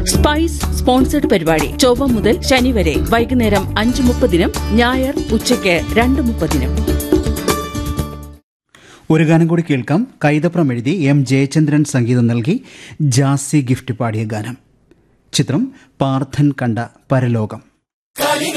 Spice sponsored പരിപാടി ചൊവ്വ മുതൽ ശനി വരെ വൈകുന്നേരം 5:30 ഞായർ ഉച്ചയ്ക്ക് 2:30. ഒരു ഗാനം കൂടി കേൾക്കാം. കൈതപ്രം എഴുതി എം ജയചന്ദ്രൻ സംഗീതം നൽകി ജാസി ഗിഫ്റ്റ് പാടിയ ഗാനം. ചിത്രം പാർത്ഥൻ കണ്ട പരലോകം.